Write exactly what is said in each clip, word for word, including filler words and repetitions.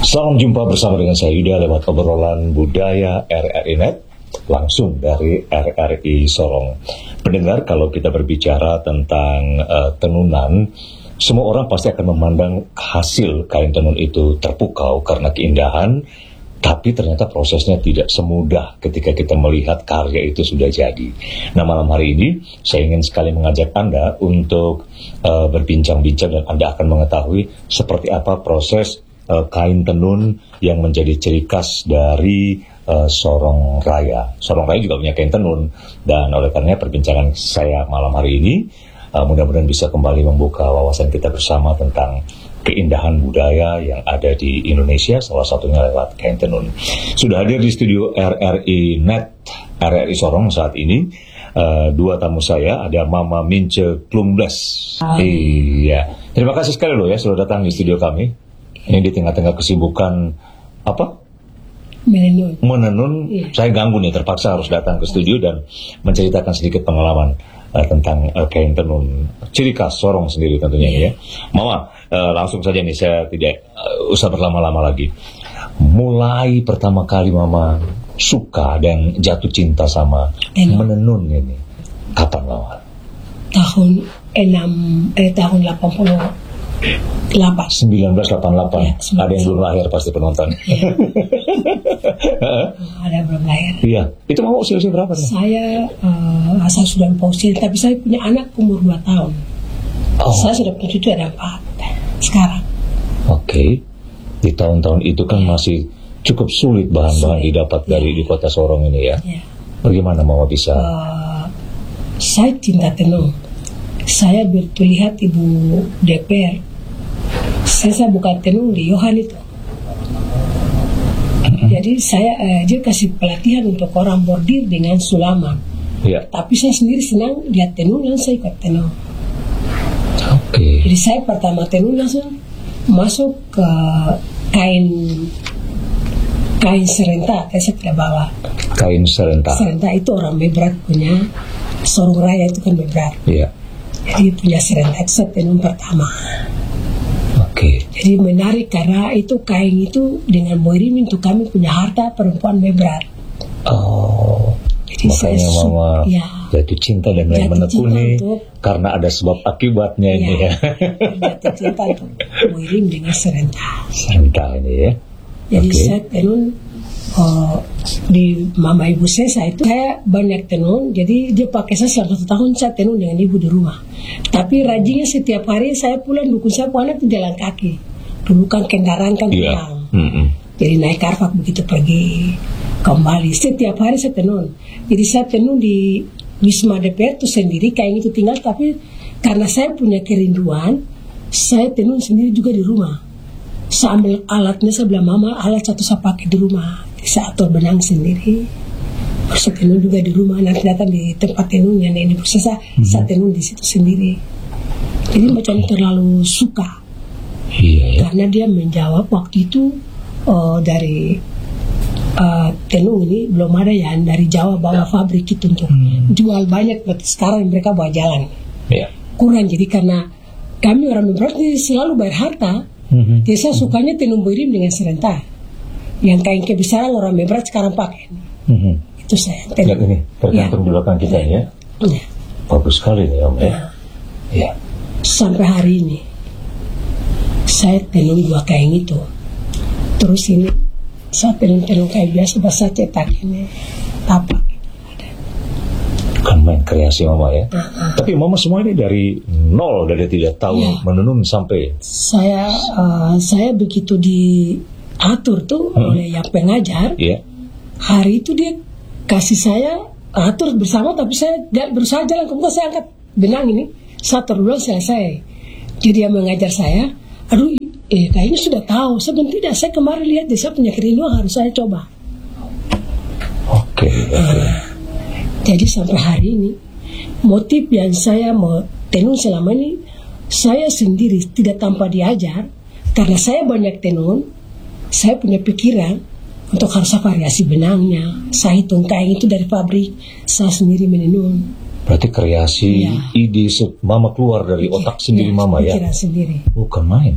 Salam jumpa bersama dengan saya Yuda lewat obrolan budaya R R I Net langsung dari R R I Sorong. Pendengar, kalau kita berbicara tentang uh, tenunan, semua orang pasti akan memandang hasil kain tenun itu terpukau karena keindahan, tapi ternyata prosesnya tidak semudah ketika kita melihat karya itu sudah jadi. Nah, malam hari ini saya ingin sekali mengajak Anda untuk uh, berbincang-bincang dan Anda akan mengetahui seperti apa proses uh, kain tenun yang menjadi ciri khas dari uh, Sorong Raya. Sorong Raya juga punya kain tenun, dan oleh karenanya perbincangan saya malam hari ini uh, mudah-mudahan bisa kembali membuka wawasan kita bersama tentang keindahan budaya yang ada di Indonesia, salah satunya lewat kain tenun. Sudah hadir di studio R R I Net, R R I Sorong saat ini, uh, dua tamu saya, ada Mama Mince Klungbles. Iya, terima kasih sekali loh ya sudah datang di studio kami. Ini di tengah-tengah kesibukan apa? Menenun. Menenun. Iya. Saya ganggu nih, terpaksa harus datang ke studio dan menceritakan sedikit pengalaman uh, tentang uh, kain tenun ciri khas Sorong sendiri tentunya. Iya. Ya. Mama, uh, langsung saja nih, saya tidak uh, usah berlama-lama lagi. Mulai pertama kali Mama suka dan jatuh cinta sama Tenun. menenun ini kapan, Mama? Tahun enam eh tahun delapan puluh delapan. sembilan belas delapan puluh delapan. Ya, ada yang belum lahir pasti penonton. Ya. Ada belum lahir. Iya. Itu Mama usia-usia berapa? Nih? Saya uh, asal sudah lupa usia, tapi saya punya anak umur dua tahun. Oh. Saya sudah punya cucu ada empat sekarang. Oke. Okay. Di tahun-tahun itu kan masih cukup sulit bahan-bahan sulit. didapat ya. dari di kota Sorong ini ya. ya. Bagaimana Mama bisa? Uh, saya cinta tenun. Saya begitu lihat Ibu D P R, saya, saya buka tenun di Yohan itu. Mm-hmm. Jadi saya eh, dia kasih pelatihan untuk orang bordir dengan sulaman. Yeah. Tapi saya sendiri senang lihat tenun dan saya ikut tenun. Oke. Okay. Jadi saya pertama tenun langsung masuk ke kain kain serenta, saya tidak bawa. Kain serenta. Serenta itu orang Bebrat punya, Sorong Raya itu kan Bebrat. Iya. Yeah. Jadi punya serenta itu saya tenun pertama. Oke. Okay. Jadi menarik karena itu kain itu dengan boirim itu kami punya harta perempuan Bebrat. Oh. Jadi makanya saya, Mama ya, jatuh cinta dan mulai menekuni karena ada sebab akibatnya ya, ini ya. Jatuh cinta untuk boirim dengan serenta. Serenta ini ya. Jadi okay. saya tenun uh, di mama ibu saya, saya itu saya banyak tenun. Jadi dia pakai saya selama satu tahun saya tenun dengan ibu di rumah. Tapi rajinnya setiap hari saya pulang dukun saya pulang itu jalan kaki. Dulu kan kendaraan kan yeah. hilang. Mm-hmm. Jadi naik karpak begitu pergi kembali. Setiap hari saya tenun. Jadi saya tenun di Wisma D P R itu sendiri kayak itu tinggal. Tapi karena saya punya kerinduan, saya tenun sendiri juga di rumah. Saya ambil alatnya, saya bilang Mama alat satu saya pakai di rumah. Saya atur benang sendiri. Saya tenun juga di rumah. Nanti datang di tempat tenun yang ini saya, hmm. saya tenun di situ sendiri. Jadi macam terlalu suka. Yeah. Karena dia menjawab waktu itu uh, dari uh, tenun ini belum ada yang dari Jawa bawa pabrik itu untuk hmm. jual banyak. Sekarang mereka bawa jalan. Yeah. Kurang, jadi karena kami orang Bebrat selalu bayar harta. Mm-hmm. Jadi saya sukanya tenun boirim dengan serenta. Yang kain kebesaran orang Bebrat sekarang pakai. Mm-hmm. Itu saya tenun. Lihat ini, tergantung ya. di belakang kita ya. ya. Bagus sekali nih Om ya. Ya. Sampai hari ini saya tenun dua kain itu. Terus ini saya tenun-tenun kain biasa, bahasa cetak ini tapak. Kan main kreasi Mama ya. Uh-huh. Tapi Mama semua ini dari nol, dari tidak tahu yeah. menenun sampai. Saya uh, saya begitu diatur tuh hmm. oleh yang pengajar. Yeah. Hari itu dia kasih saya atur bersama, tapi saya berusaha jalan kemudian saya angkat benang ini satu bulan selesai. Jadi dia mengajar saya. Aduh, eh kayaknya sudah tahu. Sebenarnya tidak, saya kemarin lihat dia saya punya kerinduan, harus saya coba. Oke. Okay, okay. Uh, Jadi sampai hari ini motif yang saya mau tenun selama ini saya sendiri tidak tanpa diajar, karena saya banyak tenun, saya punya pikiran untuk harus variasi benangnya. Saya hitung kain itu dari pabrik, saya sendiri menenun. Berarti kreasi ya. ide Mama keluar dari otak ya, sendiri ya, Mama ya. Pikiran sendiri. Bukan main.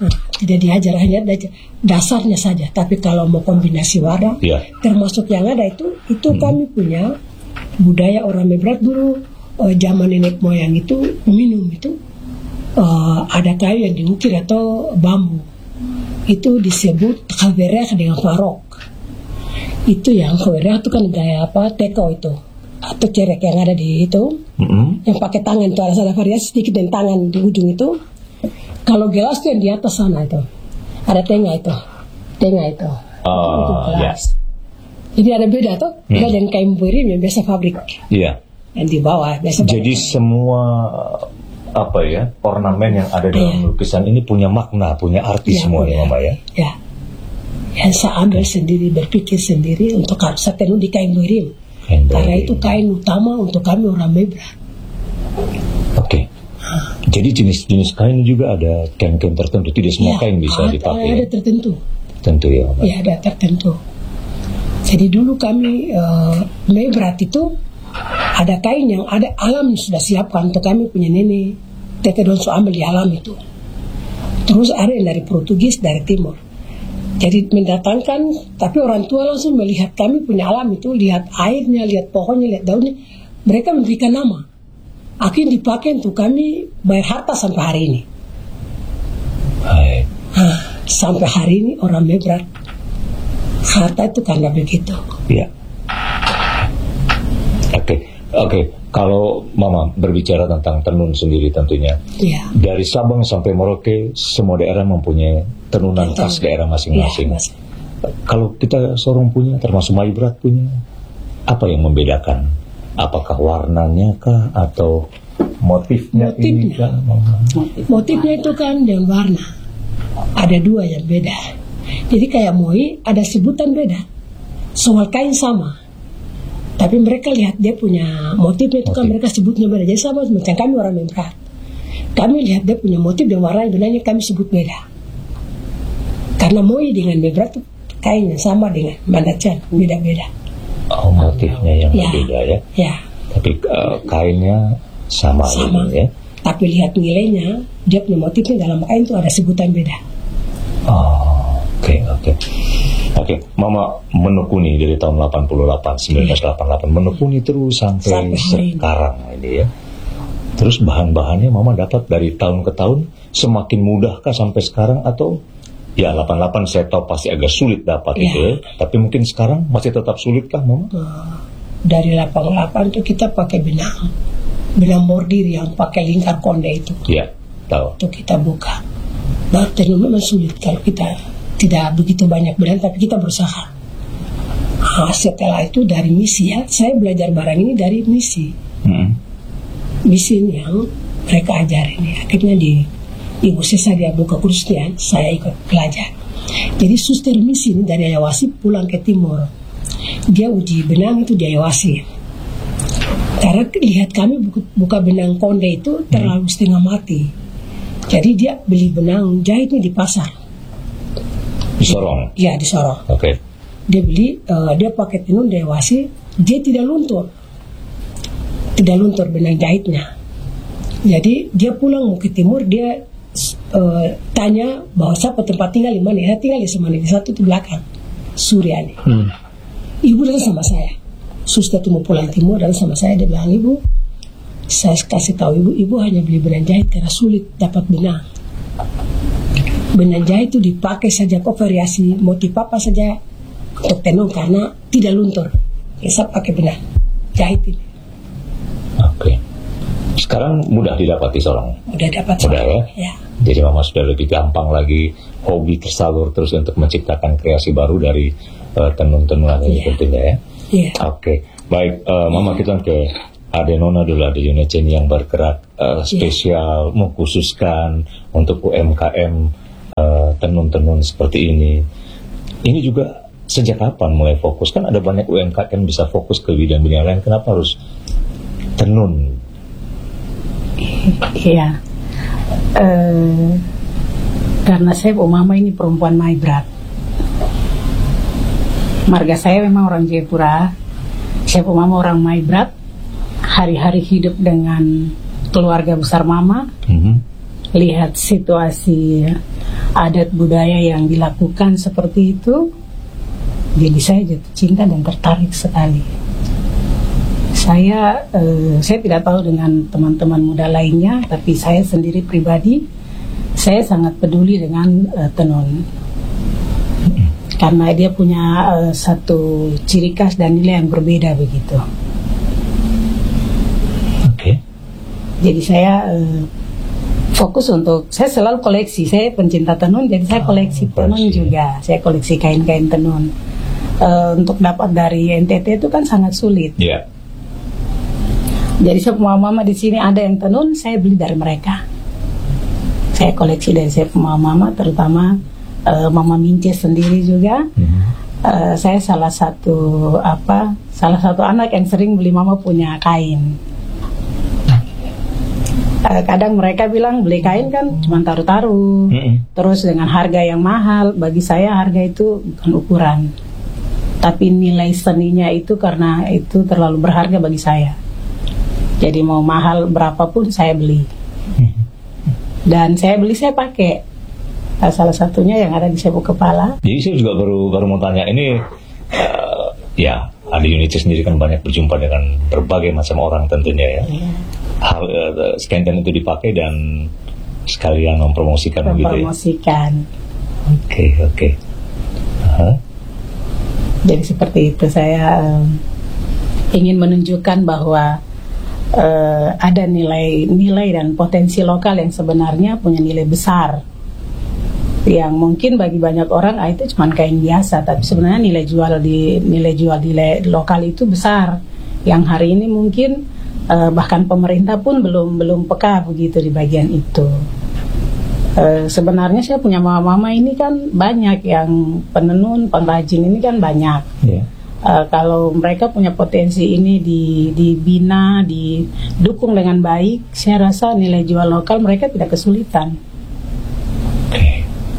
Nah, tidak diajar, hanya dasarnya saja. Tapi kalau mau kombinasi warna, yeah. termasuk yang ada itu, itu hmm. kami punya budaya orang Mebrat dulu, uh, zaman nenek moyang itu minum itu uh, ada kayu yang diukir atau bambu. Itu disebut kaverek dengan farok. Itu yang kaverek itu kan gaya apa, teko itu atau cerek yang ada di itu, mm-hmm. yang pakai tangan itu ada ada variasi sedikit dan tangan di ujung itu. Kalau gelas itu yang di atas sana itu ada tengah itu, tengah itu, oh, itu gelas. Yeah. Jadi ada beda tuh, beda hmm. dengan kain burim yang biasa pabrik. Iya. Yang di bawah biasa. Jadi pabrik. Semua apa ya ornamen yang ada dalam yeah. lukisan ini punya makna, punya arti yeah, semua ya, Mama ya. Ya. Yang saya ambil sendiri, berpikir sendiri untuk saya tenun di kain burim. Kain Karena itu kain utama untuk kami orang Mebrat. Oke. Okay. Jadi jenis-jenis kain juga ada kain-kain tertentu, tidak semua ya, kain bisa ada, dipakai. Ada tertentu. Tentu ya. Mama. Ya ada tertentu. Jadi dulu kami uh, Mebrat itu ada kain yang ada alam sudah siapkan untuk kami punya nenek Tete Donso ambil di alam itu. Terus ada yang dari Portugis dari Timur. Jadi mendatangkan, tapi orang tua langsung melihat kami punya alam itu, lihat airnya, lihat pohonnya, lihat daunnya, mereka memberikan nama. Akhirnya dipakai untuk kami bayar harta sampai hari ini. Hai. Nah, sampai hari ini orang Mebrat harta itu karena begitu. Iya. Oke, okay. oke. Okay. Kalau Mama berbicara tentang tenun sendiri tentunya, ya. Dari Sabang sampai Merauke, semua daerah mempunyai tenunan Betul. khas daerah masing-masing. Ya, kalau kita Sorong punya, termasuk Mebrat punya, apa yang membedakan? Apakah warnanya kah atau motifnya? Motifnya, ini kah, Mama? Motifnya itu kan dan warna. Ada dua yang beda. Jadi kayak Moi ada sebutan beda. Soal kain sama. Tapi mereka lihat dia punya motifnya itu motif. Kan mereka sebutnya beda. Jadi sama macam kami orang Mebrat. Kami lihat dia punya motif dan warna benarnya kami sebut beda. Karena Moi dengan Mebrat itu kainnya sama dengan Mandacan, beda-beda. Oh, motifnya yang ya. berbeda ya. Ya. Tapi uh, kainnya sama, sama. Gitu, ya. Tapi lihat nilainya, dia punya motifnya dalam kain itu ada sebutan beda. Oh. Oke, okay, oke. Okay. Oke, okay. Mama menekuni dari tahun delapan puluh delapan, seribu sembilan ratus delapan puluh delapan, menekuni terus sampai, sampai sekarang ini ya. Terus bahan-bahannya Mama dapat dari tahun ke tahun, semakin mudahkah sampai sekarang atau ya delapan puluh delapan saya tahu pasti agak sulit dapat ya. Itu ya. Tapi mungkin sekarang masih tetap sulitkah Mama? Dari delapan puluh delapan itu kita pakai benang, benang bordir yang pakai lingkar konde itu. Iya, tahu. Itu kita buka. Nah, tenun memang sulit kalau kita tidak begitu banyak benang, tapi kita berusaha. Nah, setelah itu dari misi ya, saya belajar barang ini dari misi. Hmm. Misi yang mereka ajarin ya. Akhirnya di Ibu Sesa dia buka kursnya, saya ikut belajar. Jadi suster misi ini dari Ayawasi pulang ke Timur. Dia uji benang itu di Ayawasi. Karena lihat kami buka, buka benang konde itu terlalu setengah mati. Jadi dia beli benang jahitnya di pasar. Di Sorong? Iya, di Sorong. Oke. Okay. Dia beli, uh, dia pakai tenun Ayawasi, dia tidak luntur. Tidak luntur benang jahitnya. Jadi dia pulang mau ke Timur, dia uh, tanya bahwa siapa tempat tinggal di mana. Saya tinggal di Semani, di satu di belakang, Suryani. Hmm. Ibu datang sama saya. Suster itu mau pulang Timur, datang sama saya, dia bilang, Ibu, saya kasih tahu Ibu, Ibu hanya beli benang jahit karena sulit dapat benang. Benang jahit itu dipakai saja kok variasi motif apa saja untuk tenun karena tidak luntur. Ya, saya pakai benang jahit ini. Oke. Okay. Sekarang mudah didapat di Sorong. Mudah dapat. Mudah ya? Ya. Jadi Mama sudah lebih gampang lagi hobi tersalur terus untuk menciptakan kreasi baru dari uh, tenun-tenunan ini yeah. tentunya ya. Yeah. Oke. Okay. Baik, uh, Mama kita ke Adenona dulu, ada unit chain yang bergerak uh, spesial yeah. mengkhususkan untuk U M K M. Uh, tenun-tenun seperti ini. Ini juga sejak kapan mulai fokus? Kan ada banyak U M K M bisa fokus ke bidang-bidang lain. Kenapa harus tenun? Iya, uh, karena saya Bu Mama ini perempuan Mebrat. Marga saya memang orang Jayapura. Saya Bu Mama orang Mebrat. Hari-hari hidup dengan keluarga besar Mama. Mm-hmm. Lihat situasi adat budaya yang dilakukan seperti itu, jadi saya jatuh cinta dan tertarik sekali. Saya eh, saya tidak tahu dengan teman-teman muda lainnya, tapi saya sendiri pribadi saya sangat peduli dengan eh, tenun, karena dia punya eh, satu ciri khas dan nilai yang berbeda begitu. Oke. Okay. Jadi saya eh, fokus untuk, saya selalu koleksi, saya pencinta tenun, jadi saya koleksi oh, tenun juga, saya koleksi kain-kain tenun. Uh, untuk dapat dari N T T itu kan sangat sulit. Yeah. Jadi semua mama di sini ada yang tenun, saya beli dari mereka. Saya koleksi dari saya mama-mama, terutama uh, Mama Mince sendiri juga. Mm-hmm. Uh, saya salah satu apa, salah satu anak yang sering beli mama punya kain. Uh, kadang mereka bilang beli kain kan cuma taruh-taruh, mm-hmm. terus dengan harga yang mahal. Bagi saya harga itu bukan ukuran, tapi nilai seninya itu, karena itu terlalu berharga bagi saya. Jadi mau mahal berapapun saya beli. Dan saya beli, saya pakai. Nah, salah satunya yang ada di sabuk kepala. Jadi saya juga baru baru mau tanya, ini uh, ya, Adi Yunice sendiri kan banyak berjumpa dengan berbagai macam orang tentunya ya. Yeah. Hal uh, skandan itu dipakai dan sekalian mempromosikan, mempromosikan. Oke, oke. Jadi seperti itu, saya um, ingin menunjukkan bahwa uh, ada nilai-nilai dan potensi lokal yang sebenarnya punya nilai besar, yang mungkin bagi banyak orang ah, itu cuma kain biasa, tapi sebenarnya nilai jual di nilai jual di lokal itu besar, yang hari ini mungkin uh, bahkan pemerintah pun belum belum peka begitu di bagian itu. Uh, sebenarnya saya punya mama-mama ini kan banyak yang penenun, pengrajin ini kan banyak. Yeah. Uh, kalau mereka punya potensi ini di, dibina, didukung dengan baik, saya rasa nilai jual lokal mereka tidak kesulitan. Okay.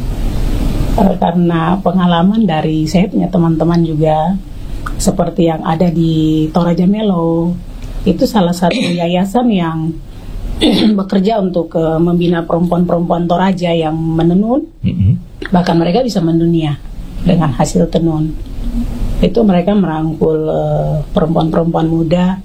Uh, karena pengalaman dari saya punya teman-teman juga, seperti yang ada di Toraja Melo, itu salah satu yayasan yang bekerja untuk uh, membina perempuan-perempuan Toraja yang menenun, mm-hmm. bahkan mereka bisa mendunia dengan hasil tenun. Itu mereka merangkul uh, perempuan-perempuan muda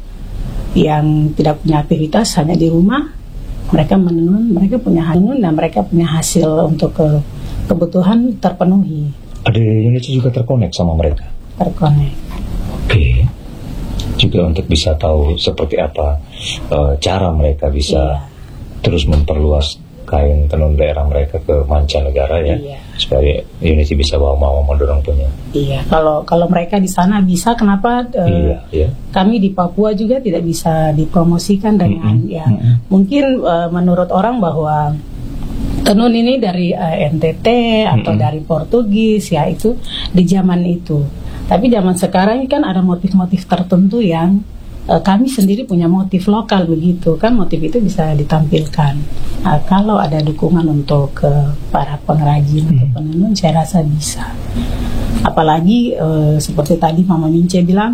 yang tidak punya aktivitas, hanya di rumah, mereka menenun, mereka punya tenun dan mereka punya hasil untuk uh, kebutuhan terpenuhi. Ada Yunice juga terkonek sama mereka? Terkonek. Oke. Okay. Juga untuk bisa tahu seperti apa uh, cara mereka bisa iya. terus memperluas kain tenun daerah mereka ke mancanegara ya, iya. supaya Yunice bisa bawa mau mendorong punya. Iya, kalau kalau mereka di sana bisa, kenapa uh, iya, iya. kami di Papua juga tidak bisa dipromosikan dengan mm-hmm. ya mm-hmm. mungkin uh, menurut orang bahwa tenun ini dari uh, N T T atau mm-hmm. dari Portugis ya, itu di zaman itu. Tapi zaman sekarang kan ada motif-motif tertentu yang uh, kami sendiri punya motif lokal begitu kan, motif itu bisa ditampilkan. Nah, kalau ada dukungan untuk uh, para pengrajin hmm. atau penenun, saya rasa bisa. Apalagi uh, seperti tadi Mama Mince bilang,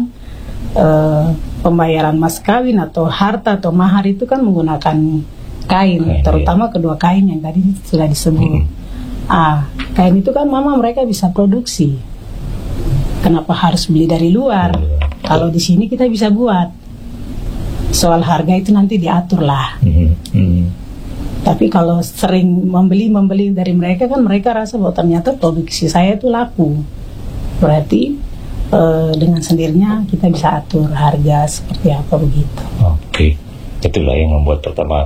uh, pembayaran mas kawin atau harta atau mahar itu kan menggunakan kain, kain terutama ya. Kedua kain yang tadi sudah disebut. Hmm. Ah, kain itu kan Mama mereka bisa produksi. Kenapa harus beli dari luar? Kalau di sini kita bisa buat. Soal harga itu nanti diatur lah. Mm-hmm. Mm-hmm. Tapi kalau sering membeli-membeli dari mereka kan mereka rasa bahwa ternyata produksi saya itu laku. Berarti eh, dengan sendirinya kita bisa atur harga seperti apa begitu. Oke, okay. Itulah yang membuat pertama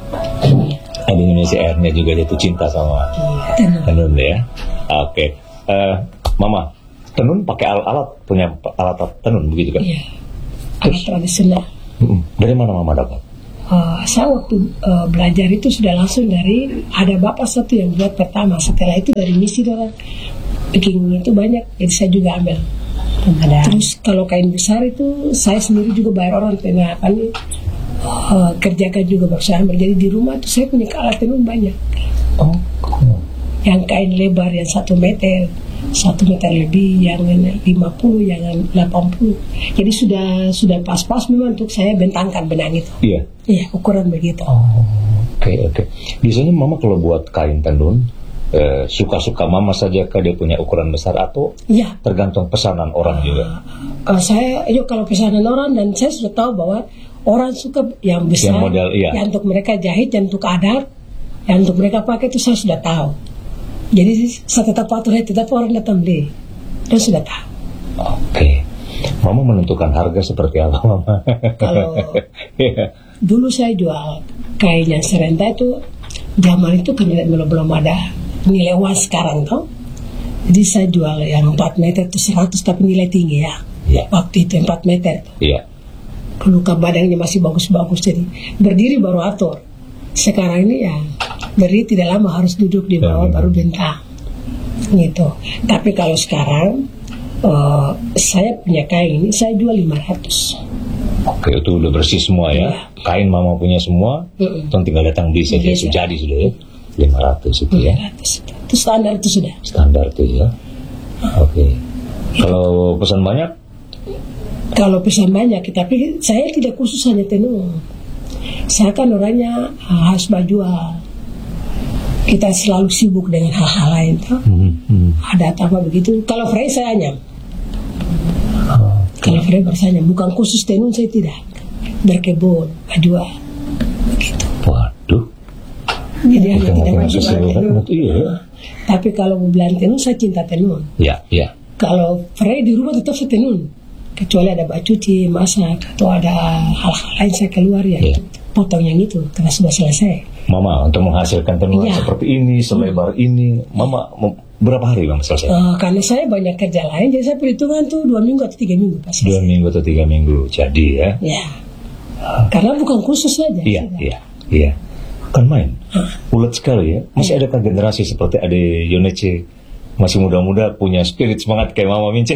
Adi Yunice Airnya juga jatuh cinta sama iya. tenun ya. Oke, okay. uh, Mama. Tenun pakai alat-alat, punya alat tenun begitu kan? Iya, alat tradisional. Dari mana Mama dapat? Uh, saya waktu uh, belajar itu sudah langsung dari, ada bapak satu yang buat pertama. Setelah itu dari misi orang bikin itu banyak, jadi saya juga ambil. Ada. Terus kalau kain besar itu saya sendiri juga bayar orang karena apa nih uh, kerjakan juga baru saya ambil. Jadi di rumah itu saya punya alat tenun banyak. Oh. Yang kain lebar yang satu meter. Satu meter lebih, yang lima puluh, yang delapan puluh. Jadi sudah sudah pas-pas memang untuk saya bentangkan benang itu. Iya. Iya, ukuran begitu. Oh, oke okay, oke. Okay. Biasanya Mama kalau buat kain tenun eh, suka-suka mama saja kah dia punya ukuran besar atau Ya, tergantung pesanan orang juga? uh, saya yuk kalau pesanan orang, dan saya sudah tahu bahwa orang suka yang besar, Yang model, iya. yang untuk mereka jahit, dan untuk adat, yang untuk mereka pakai itu saya sudah tahu. Jadi saya tetap patuh, tetap orang datang beli, dan sudah tahu. Oke, mama menentukan harga seperti apa, mama? Kalau Iya. dulu saya jual kain yang serenta itu, zaman itu kan belum belum ada nilai uang sekarang toh. Jadi saya jual yang empat meter itu seratus, tapi nilai tinggi ya. Iya. Waktu itu empat meter. Iya. Dulu kan badannya masih bagus-bagus, jadi berdiri baru atur. Sekarang ini ya berdiri tidak lama, harus duduk di bawah Ya, baru bentang gitu. Tapi kalau sekarang uh, saya punya kain ini saya jual lima ratus. Oke, itu udah bersih semua ya. Iya. Kain mama punya semua, Mm-mm. tuh tinggal datang beli saja, Iya, sudah jadi sudah ya. lima ratus itu ya. lima ratus. Itu standar itu sudah. Standar tuh ya. Oke. Kalau pesan banyak, Kalau pesan banyak, tapi saya tidak khusus hanya tenun. Saya kan orangnya uh, harus berjual. Kita selalu sibuk dengan hal-hal lain toh. hmm, hmm. Ada apa begitu. Kalau Frey saya hanya Oh, Kalau Frey bersanya, bukan khusus tenun, saya tidak. Berkebun, berjual, begitu. waduh. Jadi hanya Oke, tidak mungkin masuk bisa ke bukan, tenun. iya. Tapi kalau mau belajar tenun, saya cinta tenun. Ya, ya. Kalau Frey di rumah tetap saya tenun. Kecuali ada bak cuci, masak, atau ada hal-hal lain saya keluar ya. Iya. Potong yang itu, karena sudah selesai. Mama untuk menghasilkan tenunan Iya. seperti ini, selebar ini, mama mem- berapa hari mama selesai? Uh, karena saya banyak kerja lain, jadi saya perhitungan tuh dua minggu atau tiga minggu pasti. Dua minggu atau tiga minggu, jadi ya. Ya, karena bukan khusus saja. Iya, sudah. iya, iya. Bukan main. Ulet sekali ya. Masih adakah generasi seperti Ade Yonece masih muda-muda punya spirit semangat kayak Mama Mince?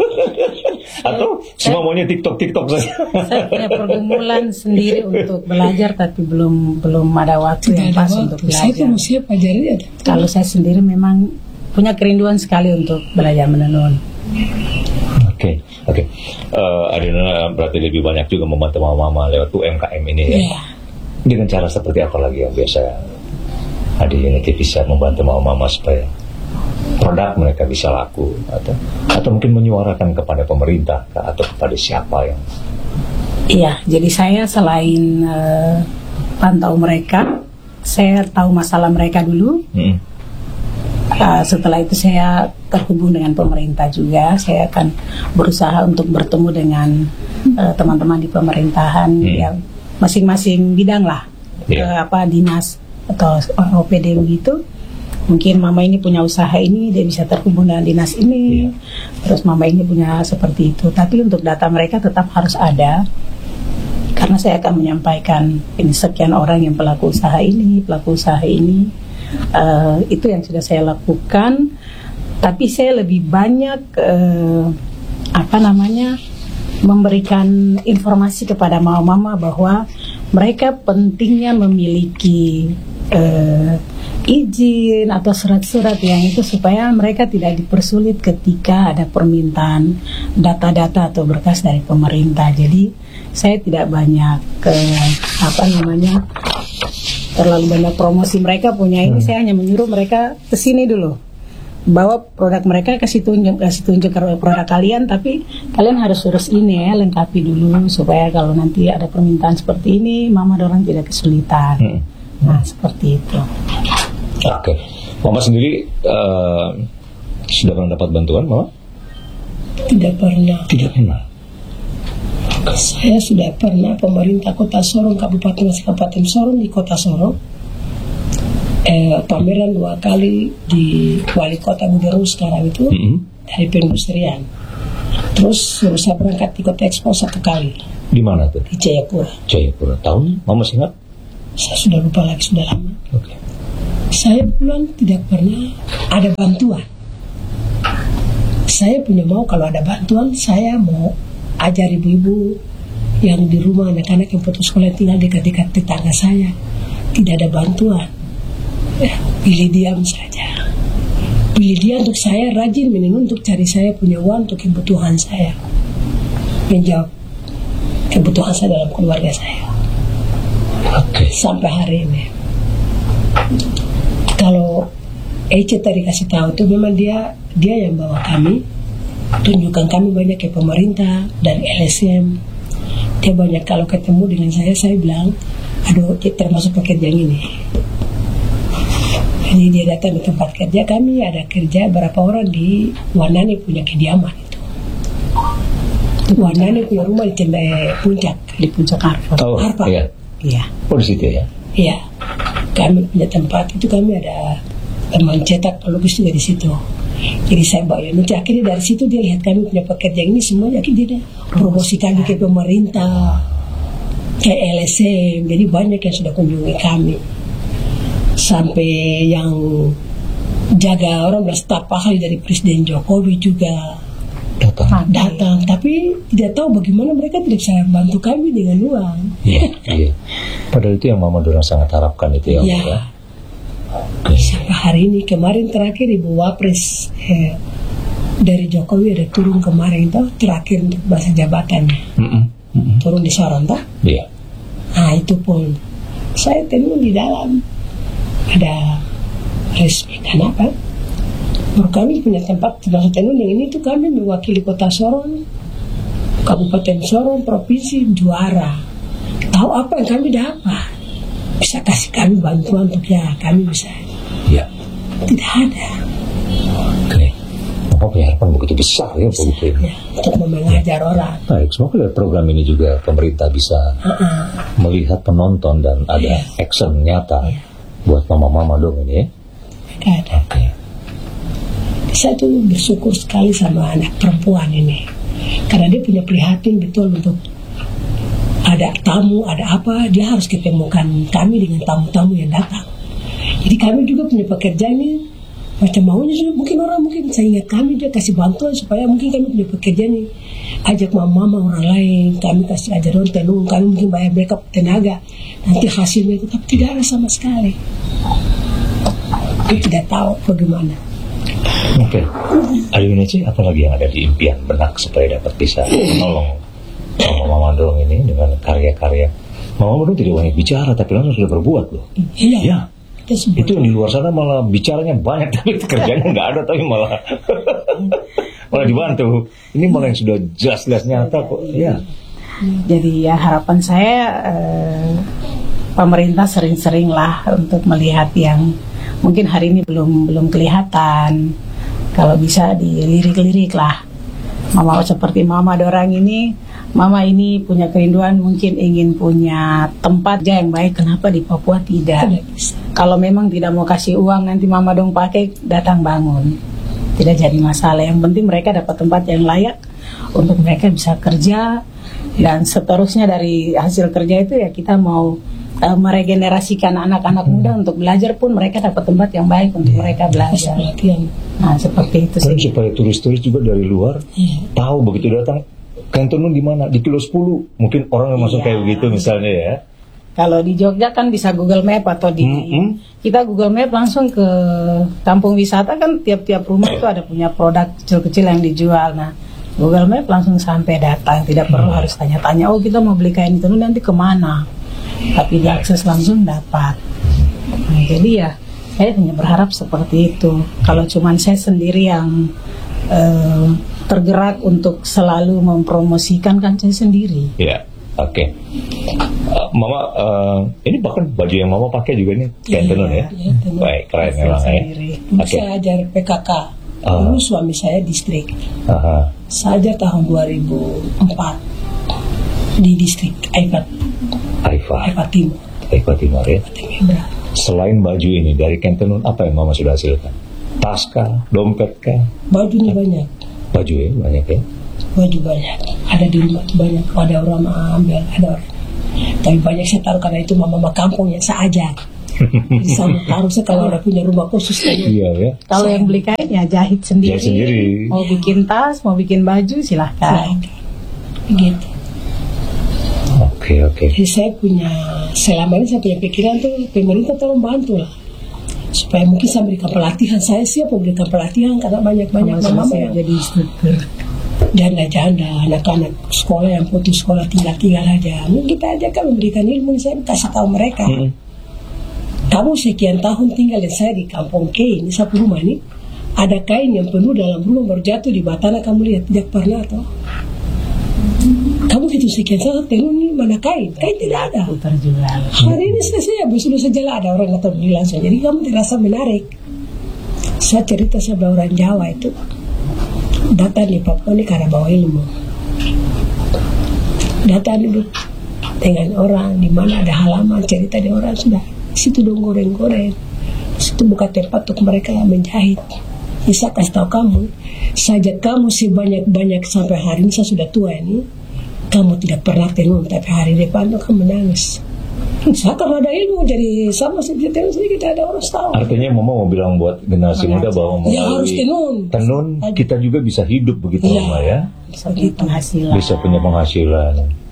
Atau semua maunya TikTok-TikTok saja? Saya punya pergumulan sendiri untuk belajar, tapi belum belum ada waktu Tidak yang ada pas waktu. untuk Saya tuh belajar. mesti pelajari ada. Kalau saya sendiri memang punya kerinduan sekali untuk belajar menenun. Oke, oke. Eh, Adina berarti lebih banyak juga membantu mama-mama lewat U M K M ini ya. Iya. Dengan cara seperti apa lagi yang biasa Ade Yonece bisa membantu mama-mama supaya produk mereka bisa laku, atau atau mungkin menyuarakan kepada pemerintah kah, atau kepada siapa yang Iya, jadi saya selain eh, pantau mereka, saya tahu masalah mereka dulu. hmm, Uh, setelah itu saya terhubung dengan pemerintah juga. Saya akan berusaha untuk bertemu dengan uh, teman-teman di pemerintahan Hmm. yang masing-masing bidang lah, Iya. uh, apa dinas atau O P D begitu. Mungkin mama ini punya usaha ini, dia bisa terhubung dengan dinas ini. Iya. Terus mama ini punya seperti itu. Tapi untuk data mereka tetap harus ada, karena saya akan menyampaikan ini sekian orang yang pelaku usaha ini, pelaku usaha ini. Uh, itu yang sudah saya lakukan. Tapi saya lebih banyak uh, apa namanya memberikan informasi kepada mama-mama bahwa mereka pentingnya memiliki uh, izin atau surat-surat yang itu, supaya mereka tidak dipersulit ketika ada permintaan data-data atau berkas dari pemerintah. Jadi saya tidak banyak ke apa namanya terlalu banyak promosi mereka punya ini. Hmm. Saya hanya menyuruh mereka ke sini dulu, bawa produk mereka, kasih tunjuk kasih tunjuk produk kalian, tapi kalian harus urus ini ya, lengkapi dulu supaya kalau nanti ada permintaan seperti ini mama dorang tidak kesulitan. Hmm. Nah seperti itu. Oke, Mama sendiri eh, sudah pernah dapat bantuan, Mama? Tidak pernah. Tidak pernah. Saya sudah pernah pemerintah Kota Sorong, Kabupaten Kabupaten Sorong di Kota Sorong, eh, pameran dua kali di Wali Kota Buderu sekarang itu Mm-hmm. dari perindustrian. Terus suruh saya berangkat di Kota Expo satu kali Di mana tuh? di Jayapura. Jayapura. Tahun? Mama masih ingat? Saya sudah lupa lagi, sudah lama. Oke. Saya pulang tidak pernah ada bantuan. Saya punya mau kalau ada bantuan, saya mau ajar ibu-ibu yang di rumah, anak-anak yang putus sekolah tinggal dekat-dekat tetangga saya. Tidak ada bantuan. Eh, pilih diam saja. Pilih dia untuk saya rajin menenun untuk cari saya punya uang untuk kebutuhan saya. Menjawab kebutuhan saya dalam keluarga saya. Oke. Sampai hari ini. Kalau Ece tadi kasih tahu tuh memang dia dia yang bawa kami, tunjukkan kami banyak ke pemerintah dan L S M. Dia banyak kalau ketemu dengan saya, saya bilang, aduh termasuk pekerjaan ini. Jadi dia datang di tempat kerja kami, ada kerja berapa orang di Wanane punya kediaman itu. Wanane punya rumah di Tendai Puncak, di Puncak Harpa. Oh, Harpa. iya. Iya. Oh, di situ ya? Iya. Kami punya tempat itu, kami ada teman cetak pelukis juga di situ. Jadi saya bawa nanti akhirnya dari situ dia lihat kami punya pekerjaan ini semua, akhirnya dia promosi kami ke pemerintah, ke L S M. Jadi banyak yang sudah kunjungi kami, sampai yang jaga orang berstaf ahli dari Presiden Jokowi juga datang. datang. Tapi tidak tahu bagaimana mereka tidak bisa bantu kami dengan uang. Iya, iya. Padahal itu yang Mama Dorang sangat harapkan itu ya. Ya. Ya. Sampai hari ini, kemarin terakhir Ibu Wapres eh, dari Jokowi ada turun kemarin tuh terakhir untuk masa jabatannya. Mm-mm. Mm-mm. Turun di Sorong toh. Iya. Nah itu pun saya tenun di dalam ada resmi. Kenapa? Baru kami punya tempat termasuk tenun yang ini tuh kami mewakili Kota Sorong, Kabupaten Sorong, Provinsi juara. Tahu apa yang kami dapat? Bisa kasih kami bantuan untuk ya kami bisa. Iya. Tidak ada. Oke. Apa harapan begitu besar ya begitu. Ya, untuk mengajar orang. Baik, semoga dari program ini juga pemerintah bisa Uh-uh. melihat penonton dan ada Iya. action nyata Iya. buat mama-mama dong ini. Tidak ada. Oke. Saya tuh bersyukur sekali sama anak perempuan ini, karena dia punya prihatin betul untuk ada tamu, ada apa, dia harus ketemukan kami dengan tamu-tamu yang datang. Jadi kami juga punya pekerjaan ini macam maunya sudah, mungkin orang mungkin saya ingat kami dia kasih bantuan supaya mungkin kami punya pekerjaan ini, ajak mama-mama orang lain, kami kasih ajar orang tenung, kami mungkin bayar mereka tenaga, nanti hasilnya itu tapi tidak ada sama sekali. Dia tidak tahu bagaimana. Oke. Ayu Neci, apa lagi yang ada di impian benak supaya dapat bisa menolong Mama Dong ini dengan karya-karya. Mama Dong tidak banyak bicara tapi langsung sudah berbuat loh. Iya. Ya. Itu Itu yang di luar sana malah bicaranya banyak tapi kerjanya nggak ada, tapi malah malah dibantu. Ini malah yang sudah jelas-jelas nyata kok. Ya. Jadi ya harapan saya eh, pemerintah sering-sering lah untuk melihat yang mungkin hari ini belum belum kelihatan. Kalau bisa dilirik-lirik lah. Mama seperti Mama Dorang ini, Mama ini punya kerinduan mungkin ingin punya tempat aja yang baik. Kenapa di Papua tidak? Kalau memang tidak mau kasih uang nanti Mama dong pakai datang bangun. Tidak jadi masalah. Yang penting mereka dapat tempat yang layak untuk mereka bisa kerja, dan seterusnya dari hasil kerja itu ya kita mau uh, meregenerasikan anak-anak muda untuk belajar pun mereka dapat tempat yang baik untuk mereka belajar. Nah seperti itu Dan sih. supaya turis-turis juga dari luar tahu begitu datang Kentenun di mana, di kilo sepuluh, mungkin orang yang masuk Iya. kayak begitu misalnya ya. Kalau di Jogja kan bisa Google Map atau di Mm-hmm. kita Google Map langsung ke kampung wisata kan tiap-tiap rumah itu ada punya produk kecil-kecil yang dijual. Nah Google Map langsung sampai datang, tidak perlu harus tanya-tanya. Oh kita mau beli kain tenun nanti kemana? Tapi diakses langsung dapat. Nah, jadi ya saya hanya berharap seperti itu. Kalau cuman saya sendiri yang eh, tergerak untuk selalu mempromosikan kan saya sendiri. Ya, oke. Uh, Mama, uh, ini bahkan baju yang Mama pakai juga nih kain tenun ya. Iya, tenun. Baik, keren Saya memang ya. sendiri. Dulu Oke. saya ajar P K K. Ah. Dulu suami saya distrik. Aha. Saya ajar tahun dua ribu empat di distrik Aipat, Aifa, Aipat Timur. Aifa Timur ya. Timur. Selain baju ini dari kain tenun apa yang Mama sudah hasilkan? Tas kah, dompet kah? Bajunya banyak, Baju ya, banyak ya. baju banyak. Ada di rumah tuh banyak. Ada orang mau ambil, ada orang. Tapi banyak saya taruh karena itu mama-mama kampung yang saya ajar. Jadi saya taruh saya kalau ada punya rumah khusus saya. Iya ya. Kalau yang beli kain ya jahit sendiri. Jahit sendiri. Mau bikin tas, mau bikin baju silahkan. Begitu. Oke oke. Jadi saya punya, selama ini saya punya pikiran tuh pemerintah tolong bantu lah, supaya mungkin saya berikan pelatihan. Saya siap memberikan pelatihan karena banyak-banyak Kalau mama saya yang jadi instruktur. janda-janda, anak-anak sekolah yang putus sekolah tinggal-tinggal aja. Mungkin kita aja kan memberikan ilmu, saya kasih tahu mereka. Mm-mm. kamu sekian tahun tinggal di saya di kampung K ini, satu rumah ini, ada kain yang penuh dalam rumah baru jatuh di batana, kamu lihat tidak pernah atau? Kamu gitu sekian tahun tenun ini mana kain? Kain tidak ada. Terjual. Hari ini selesai, besok saja lah ada orang datang beli langsung. Jadi kamu terasa menarik. Saya cerita sebelah orang Jawa itu datang di Papua ini karena bawa ilmu. Datang duduk dengan orang di mana ada halaman cerita di orang, sudah situ dong goreng-goreng, situ buka tempat untuk mereka menjahit. Bisa kasih tahu kamu, saja kamu sebanyak-banyak sampai hari ini saya sudah tua ini, kamu tidak pernah tenun, tapi hari depan tuh kamu menangis. Saya kalau ada ilmu jadi sama seperti tenun sedikit ada orang tahu. Artinya Mama mau bilang buat generasi muda bahwa ya, harus tenun. Tenun kita juga bisa hidup begitu ya, Mama ya. Bisa punya penghasilan. Bisa punya penghasilan.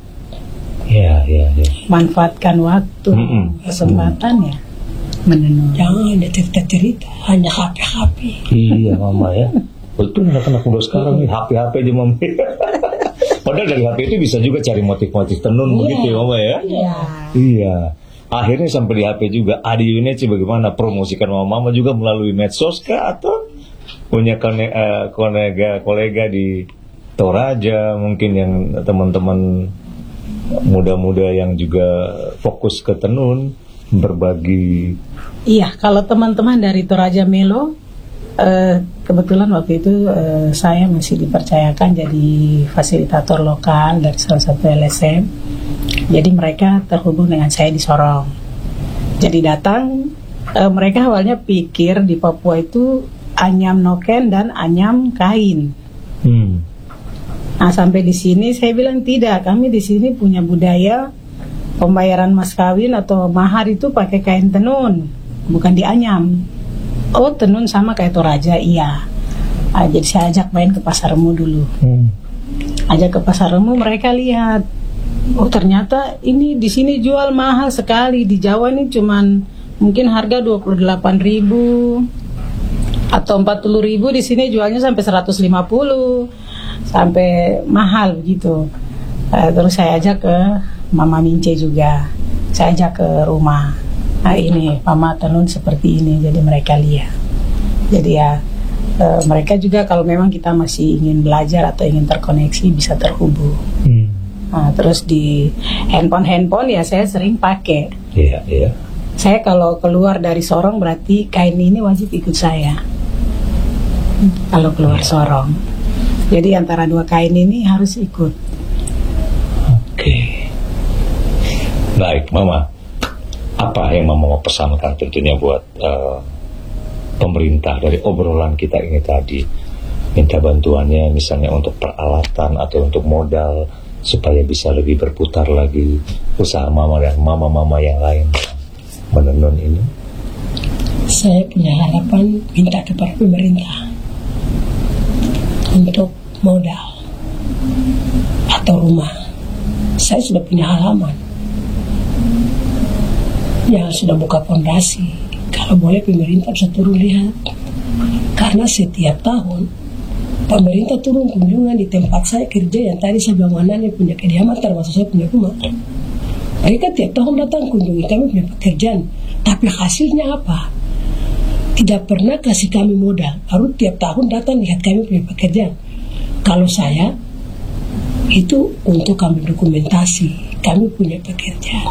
Ya, ya, ya. Manfaatkan waktu, mm-mm. kesempatan ya menenun. Jangan ada cerita-cerita, hanya H P-H P. Iya Mama ya. Betul anak-anak muda sekarang nih H P-H P aja Mama. Padahal dari H P itu bisa juga cari motif-motif tenun, yeah, begitu ya Mama ya. Iya. Iya. Akhirnya sampai di H P juga. Adi Yuneci bagaimana promosikan Mama juga melalui medsos kah atau punya kolega, kolega kolega di Toraja mungkin yang teman-teman muda-muda yang juga fokus ke tenun berbagi. Iya, kalau teman-teman dari Toraja Melo, eh, kebetulan waktu itu eh, saya masih dipercayakan jadi fasilitator lokal dari salah satu L S M. Jadi mereka terhubung dengan saya di Sorong. Jadi datang, eh, mereka awalnya pikir di Papua itu anyam noken dan anyam kain. Hmm. Nah sampai di sini saya bilang tidak, kami di sini punya budaya pembayaran mas kawin atau mahar itu pakai kain tenun, bukan dianyam. Oh tenun sama kayak Toraja, iya. Nah, jadi saya ajak main ke Pasar Remu dulu. Hmm. Ajak ke Pasar Remu, mereka lihat, oh ternyata ini di sini jual mahal sekali. Di Jawa ini cuman mungkin harga dua puluh delapan ribu atau empat puluh ribu, di sini jualnya sampai seratus lima puluh, sampai mahal begitu. Uh, terus saya ajak ke Mama Mince juga, saya ajak ke rumah. Nah ini Mama tenun seperti ini, jadi mereka lihat. Jadi ya uh, mereka juga kalau memang kita masih ingin belajar atau ingin terkoneksi bisa terhubung. Hmm. Nah, terus di handphone-handphone ya saya sering pakai. Iya, iya. Saya kalau keluar dari Sorong berarti kain ini wajib ikut saya. Kalau keluar yeah. Sorong. Jadi antara dua kain ini harus ikut. Oke. Okay. Baik, Mama. Apa yang Mama mau pesankan tentunya buat uh, pemerintah dari obrolan kita ini tadi? Minta bantuannya misalnya untuk peralatan atau untuk modal supaya bisa lebih berputar lagi usaha Mama dan mama-mama yang lain menenun ini. Saya punya harapan minta kepada pemerintah untuk modal atau rumah. Saya sudah punya halaman yang sudah buka fondasi. Kalau boleh pemerintah bisa turun lihat, karena setiap tahun pemerintah turun kunjungan di tempat saya kerja yang tadi saya bilang mana punya kediaman termasuk saya punya rumah. Mereka tiap tahun datang kunjungi kami punya pekerjaan, tapi hasilnya apa? Tidak pernah kasih kami modal, baru tiap tahun datang lihat kami punya pekerjaan. Kalau saya itu untuk kami dokumentasi, kami punya pekerjaan,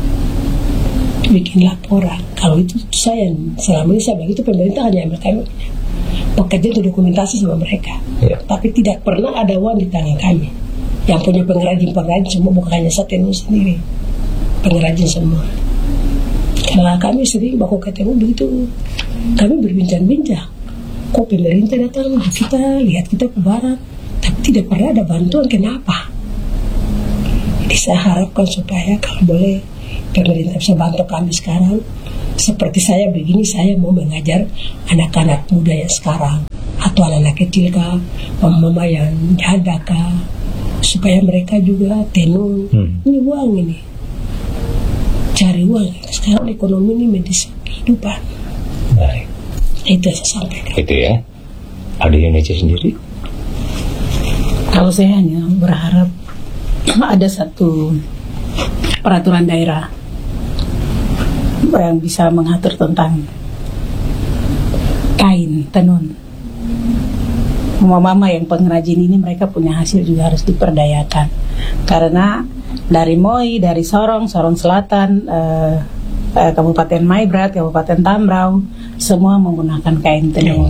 bikin laporan. Kalau itu saya selama ini saya bilang itu pemerintah hanya ambil kami pekerjaan untuk dokumentasi sama mereka, yeah. Tapi tidak pernah ada uang di tangan kami. Yang punya pengrajin-pengrajin semua, bukan hanya saya tenun sendiri, pengrajin semua. Karena kami sering baku ketemu begitu, kami berbincang-bincang. Kok pemerintah datang, kita lihat kita ke barat, tapi tidak pernah ada bantuan, kenapa? Jadi saya harapkan supaya kalau boleh pemerintah bisa bantu kami sekarang. Seperti saya begini, saya mau mengajar anak-anak muda yang sekarang, atau anak-anak kecil kah, mama-mama yang janda kah, supaya mereka juga tenun. Hmm. Ini uang ini, cari uang. Sekarang ekonomi ini mendesak kehidupan. Baik. Itu yang saya sampaikan. Itu ya. Ada Indonesia sendiri? Kalau saya hanya berharap ada satu peraturan daerah yang bisa mengatur tentang kain tenun. Mama-mama yang pengrajin ini mereka punya hasil juga harus diperdayakan, karena dari Moi, dari Sorong, Sorong Selatan, eh, eh, Kabupaten Maibrat, Kabupaten Tambrau, semua menggunakan kain tenun.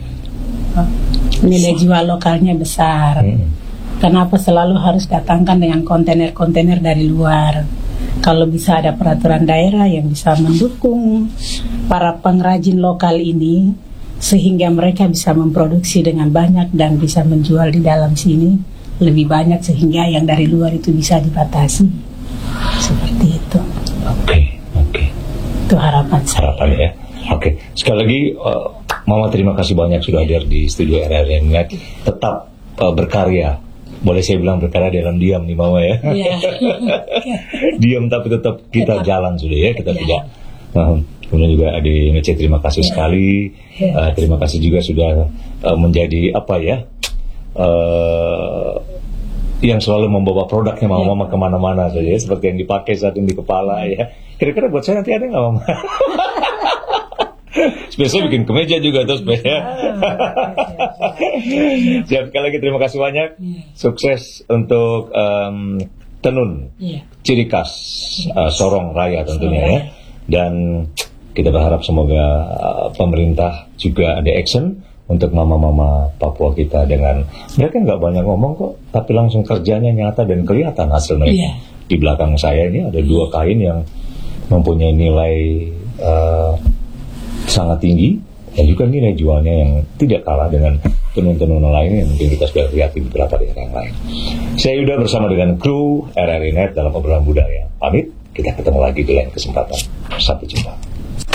Nilai jual lokalnya besar. Kenapa selalu harus datangkan dengan kontainer-kontainer dari luar? Kalau bisa ada peraturan daerah yang bisa mendukung para pengrajin lokal ini, sehingga mereka bisa memproduksi dengan banyak dan bisa menjual di dalam sini lebih banyak, sehingga yang dari luar itu bisa dibatasi. Seperti itu. Oke, okay, oke. Okay. Itu harapan saya. Harapan ya. Oke, okay. Sekali lagi uh, Mama terima kasih banyak sudah hadir di studio R R I Net. Tetap uh, berkarya. Boleh saya bilang berkarya dalam diam nih Mama ya. Yeah. Diam tapi tetap kita jalan sudah ya, kita yeah. tidak. Nah, kemudian juga Adik Ngece terima kasih yeah. sekali. Yeah. Uh, terima kasih juga sudah uh, menjadi apa ya? Uh, yang selalu membawa produknya Mama-Mama kemana-mana saja ya, seperti yang dipakai saat ini di kepala ya. Kira-kira buat saya nanti ada nggak Mama? Spesial bikin kemeja juga terus ya. Siap, sekali lagi terima kasih banyak. Sukses untuk um, tenun ciri khas uh, Sorong Raya tentunya ya. Dan kita berharap semoga uh, pemerintah juga ada action untuk mama-mama Papua kita, dengan mereka nggak banyak ngomong kok, tapi langsung kerjanya nyata dan kelihatan hasil mereka. Yeah. Di belakang saya ini ada dua kain yang mempunyai nilai uh, sangat tinggi dan juga nilai jualnya yang tidak kalah dengan tenun-tenun lain yang mungkin kita sudah lihat di beberapa daerah yang lain. Saya Yuda bersama dengan kru R R I Net dalam obrolan budaya. Pamit, kita ketemu lagi di lain kesempatan. Sampai jumpa.